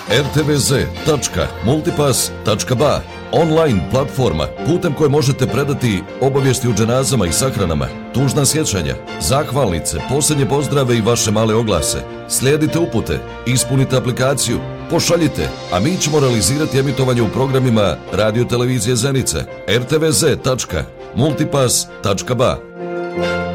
rtvz.multipass.ba, online platforma putem koje možete predati obavijesti o dženazama i sahranama, tužna sjećanja, zahvalnice, posljednje pozdrave i vaše male oglase. Slijedite upute, ispunite aplikaciju, pošaljite, a mi ćemo realizirati emitovanje u programima Radio Televizije Zenica, rtvz.multipass.ba.